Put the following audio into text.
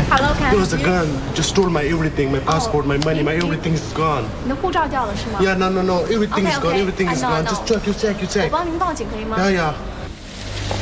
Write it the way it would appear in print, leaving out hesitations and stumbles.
Hello, can I It was a help you? gun. Just stole my everything, my passport, my money, my everything is gone. 你的护照掉了是吗 Yeah, no, everything is Okay, gone, okay. everything I is know, I gone. know. Just check, you check, you 我 check. 帮您报警可以吗 Yeah, yeah.